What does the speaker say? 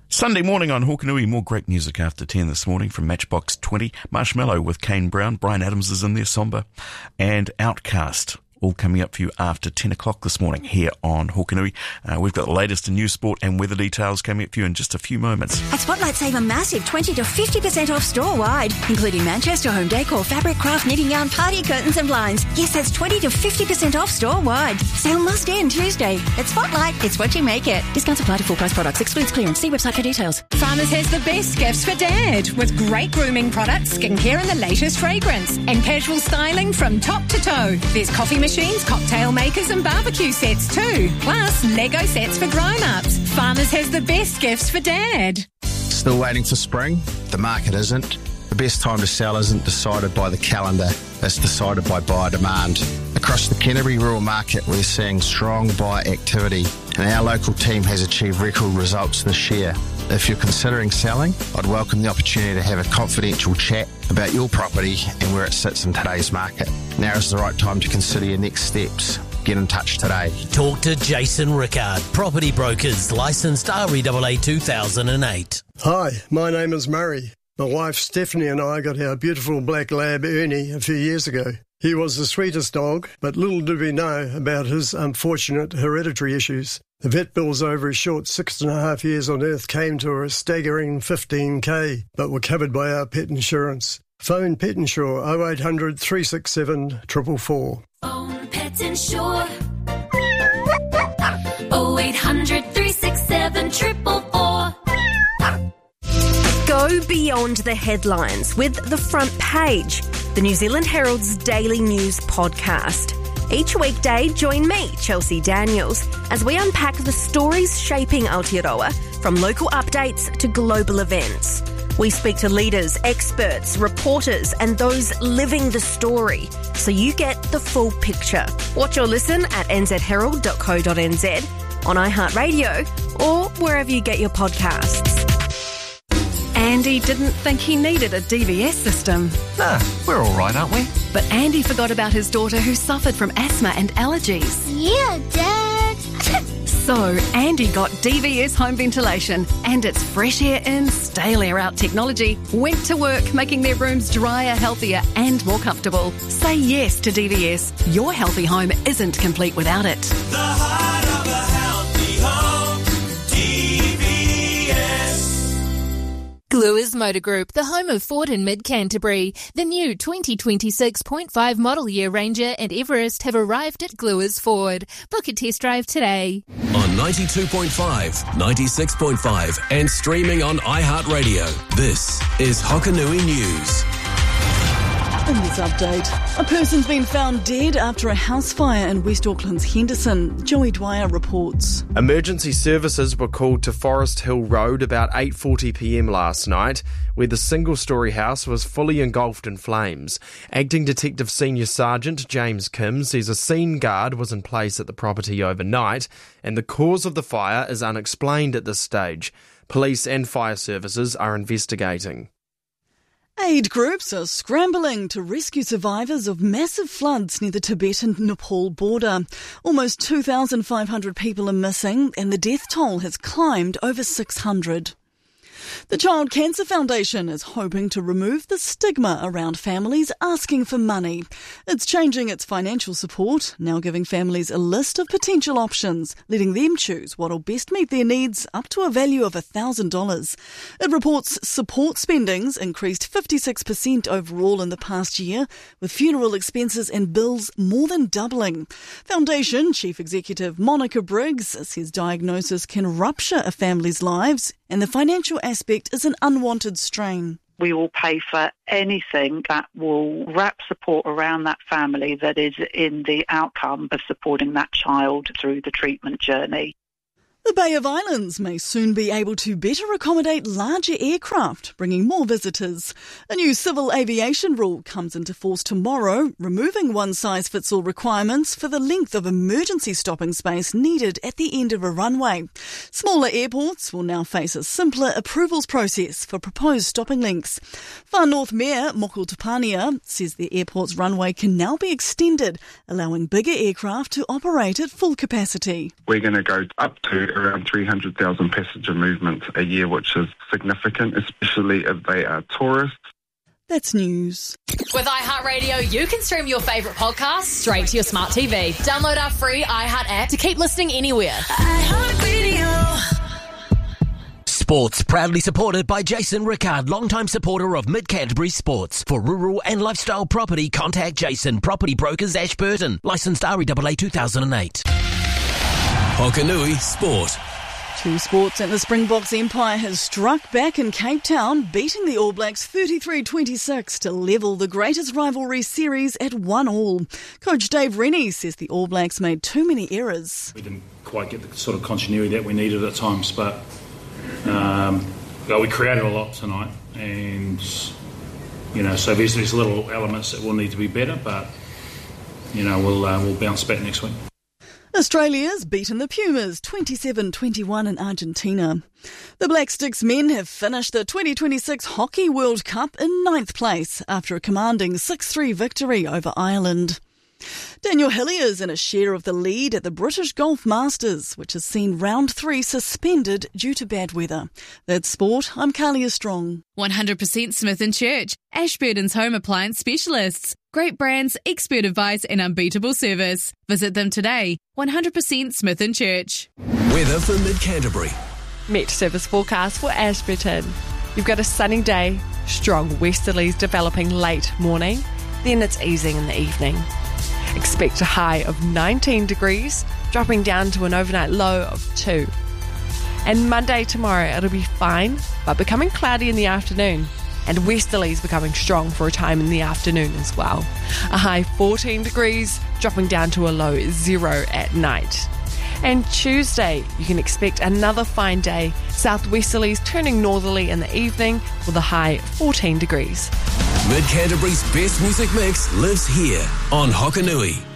Sunday morning on Hokanui, more great music after 10 this morning from Matchbox 20, Marshmallow with Kane Brown, Brian Adams is in there, Somber, and Outcast. All coming up for you after 10 o'clock this morning here on Hokanui. We've got the latest in news, sport and weather details coming up for you in just a few moments. At Spotlight, save a massive 20 to 50% off store-wide, including Manchester home decor, fabric, craft, knitting yarn, party curtains and blinds. Yes, that's 20 to 50% off store-wide. Sale must end Tuesday. At Spotlight, it's what you make it. Discounts apply to full-price products. Excludes clearance. See website for details. Farmers has the best gifts for Dad, with great grooming products, skincare and the latest fragrance, and casual styling from top to toe. There's coffee machines, cocktail makers and barbecue sets too, plus Lego sets for grown-ups. Farmers has the best gifts for Dad. Still waiting for spring? The market isn't. The best time to sell isn't decided by the calendar, it's decided by buyer demand. Across the Canterbury rural market, we're seeing strong buyer activity, and our local team has achieved record results this year. If you're considering selling, I'd welcome the opportunity to have a confidential chat about your property and where it sits in today's market. Now is the right time to consider your next steps. Get in touch today. Talk to Jason Rickard, Property Brokers, licensed REAA 2008. Hi, my name is Murray. My wife Stephanie and I got our beautiful black lab Ernie a few years ago. He was the sweetest dog, but little did we know about his unfortunate hereditary issues. The vet bills over his short 6.5 years on Earth came to a staggering $15,000, but were covered by our pet insurance. Phone Pet Insure 0800 367 444. Phone Pet Insure 0800 367 444. Go beyond the headlines with The Front Page, the New Zealand Herald's daily news podcast. Each weekday, join me, Chelsea Daniels, as we unpack the stories shaping Aotearoa, from local updates to global events. We speak to leaders, experts, reporters, and those living the story, so you get the full picture. Watch or listen at nzherald.co.nz, on iHeartRadio, or wherever you get your podcasts. Andy didn't think he needed a DVS system. Nah, we're all right, aren't we? But Andy forgot about his daughter who suffered from asthma and allergies. Yeah, Dad. So Andy got DVS home ventilation, and its fresh air in, stale air out technology went to work, making their rooms drier, healthier and more comfortable. Say yes to DVS. Your healthy home isn't complete without it. The heart of a healthy home, DVS. Gluers Motor Group, the home of Ford in mid-Canterbury. The new 2026.5 model year Ranger and Everest have arrived at Gluers Ford. Book a test drive today. On 92.5, 96.5 and streaming on iHeartRadio. This is Hokanui News. In this update, a person's been found dead after a house fire in West Auckland's Henderson. Joey Dwyer reports. Emergency services were called to Forest Hill Road about 8:40pm last night, where the single-storey house was fully engulfed in flames. Acting Detective Senior Sergeant James Kim says a scene guard was in place at the property overnight, and the cause of the fire is unexplained at this stage. Police and fire services are investigating. Aid groups are scrambling to rescue survivors of massive floods near the Tibet and Nepal border. Almost 2,500 people are missing, and the death toll has climbed over 600. The Child Cancer Foundation is hoping to remove the stigma around families asking for money. It's changing its financial support, now giving families a list of potential options, letting them choose what will best meet their needs up to a value of $1,000. It reports support spendings increased 56% overall in the past year, with funeral expenses and bills more than doubling. Foundation Chief Executive Monica Briggs says diagnosis can rupture a family's lives, and the financial aspect is an unwanted strain. We will pay for anything that will wrap support around that family that is in the outcome of supporting that child through the treatment journey. The Bay of Islands may soon be able to better accommodate larger aircraft, bringing more visitors. A new civil aviation rule comes into force tomorrow, removing one-size-fits-all requirements for the length of emergency stopping space needed at the end of a runway. Smaller airports will now face a simpler approvals process for proposed stopping lengths. Far North Mayor Moko Tupania says the airport's runway can now be extended, allowing bigger aircraft to operate at full capacity. We're going to go up to around 300,000 passenger movements a year, which is significant, especially if they are tourists. That's news. With iHeartRadio, you can stream your favourite podcasts straight to your smart TV. Download our free iHeart app to keep listening anywhere. iHeartRadio. Sports, proudly supported by Jason Rickard, longtime supporter of Mid-Canterbury Sports. For rural and lifestyle property, contact Jason, Property Brokers, Ashburton. Licensed REAA 2008. Hokanui Sport. To sports, and the Springboks empire has struck back in Cape Town, beating the All Blacks 33-26 to level the greatest rivalry series at 1-1. Coach Dave Rennie says the All Blacks made too many errors. We didn't quite get the sort of continuity that we needed at times, but we created a lot tonight, and so there's little elements that will need to be better, but we'll bounce back next week. Australia's beaten the Pumas 27-21 in Argentina. The Black Sticks men have finished the 2026 Hockey World Cup in 9th place after a commanding 6-3 victory over Ireland. Daniel Hillier's in a share of the lead at the British Golf Masters, which has seen round 3 suspended due to bad weather. That's sport. I'm Kalia Strong. 100% Smith & Church, Ashburton's home appliance specialists. Great brands, expert advice and unbeatable service. Visit them today. 100% Smith & Church. Weather for Mid-Canterbury. Met service forecast for Ashburton. You've got a sunny day, strong westerlies developing late morning, then it's easing in the evening. Expect a high of 19 degrees, dropping down to an overnight low of 2. And Monday tomorrow it'll be fine, but becoming cloudy in the afternoon. And westerlies becoming strong for a time in the afternoon as well. A high 14 degrees, dropping down to a low 0 at night. And Tuesday, you can expect another fine day. Southwesterlies turning northerly in the evening with a high 14 degrees. Mid-Canterbury's best music mix lives here on Hokanui.